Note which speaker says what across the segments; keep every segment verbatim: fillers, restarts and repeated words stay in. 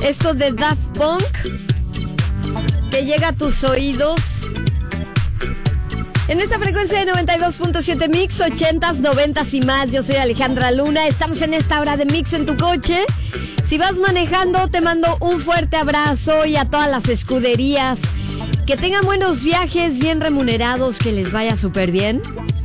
Speaker 1: Esto de Daft Punk, que llega a tus oídos en esta frecuencia de noventa y dos punto siete Mix, ochentas, noventas y más. Yo soy Alejandra Luna, estamos en esta hora de Mix en tu coche. Si vas manejando, te mando un fuerte abrazo, y a todas las escuderías, que tengan buenos viajes, bien remunerados, que les vaya súper bien.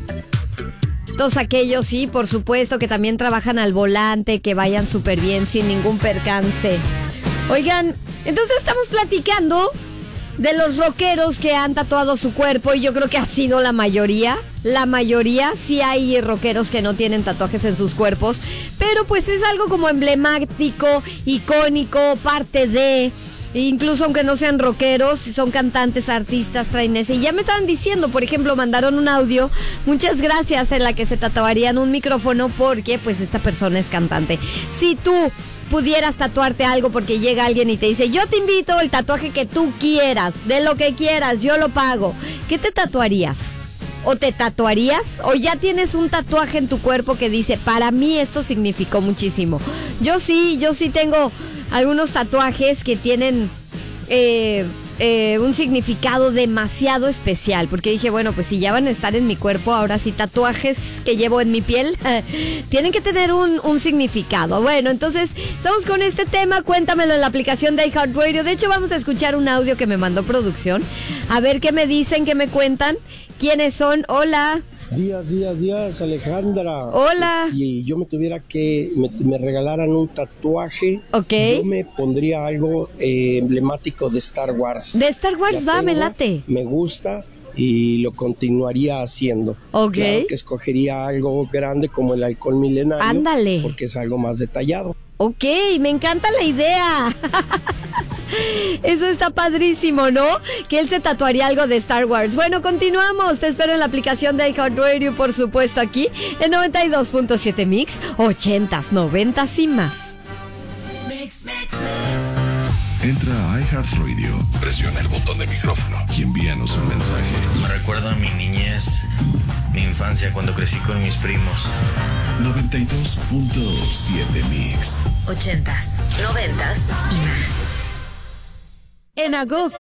Speaker 1: Todos aquellos, sí, por supuesto, que también trabajan al volante, que vayan súper bien, sin ningún percance. Oigan, entonces estamos platicando de los rockeros que han tatuado su cuerpo, y yo creo que ha sido la mayoría. La mayoría, sí hay rockeros que no tienen tatuajes en sus cuerpos, pero pues es algo como emblemático, icónico, parte de... Incluso aunque no sean rockeros, son cantantes, artistas, traen ese. Y ya me estaban diciendo, por ejemplo, mandaron un audio, muchas gracias, en la que se tatuarían un micrófono porque pues esta persona es cantante. Si tú pudieras tatuarte algo porque llega alguien y te dice, yo te invito, el tatuaje que tú quieras, de lo que quieras, yo lo pago, ¿qué te tatuarías? ¿O te tatuarías? ¿O ya tienes un tatuaje en tu cuerpo que dice, para mí esto significó muchísimo? Yo sí, yo sí tengo algunos tatuajes que tienen eh, eh, un significado demasiado especial, porque dije, bueno, pues si ya van a estar en mi cuerpo, ahora sí, tatuajes que llevo en mi piel tienen que tener un, un significado. Bueno, entonces estamos con este tema, cuéntamelo en la aplicación de iHeartRadio. De hecho, vamos a escuchar un audio que me mandó producción, a ver qué me dicen, qué me cuentan, quiénes son. Hola.
Speaker 2: Días, días, días, Alejandra.
Speaker 1: Hola.
Speaker 2: Si yo me tuviera que, me, me regalaran un tatuaje,
Speaker 1: okay,
Speaker 2: yo me pondría algo eh, emblemático de Star Wars.
Speaker 1: De Star Wars, va, me late.
Speaker 2: Me gusta y lo continuaría haciendo.
Speaker 1: Ok.
Speaker 2: Claro que escogería algo grande como el halcón milenario.
Speaker 1: Ándale.
Speaker 2: Porque es algo más detallado.
Speaker 1: Ok, me encanta la idea. Eso está padrísimo, ¿no? Que él se tatuaría algo de Star Wars. Bueno, continuamos. Te espero en la aplicación de iHeartRadio, por supuesto, aquí en noventa y dos punto siete Mix, ochentas, noventas y más.
Speaker 3: Mix, mix, mix. Entra a iHeartRadio, presiona el botón de micrófono y envíanos un mensaje.
Speaker 4: Me recuerda a mi niñez, mi infancia, cuando crecí con mis primos.
Speaker 3: noventa y dos punto siete Mix.
Speaker 5: Ochentas, noventas y más.
Speaker 6: En agosto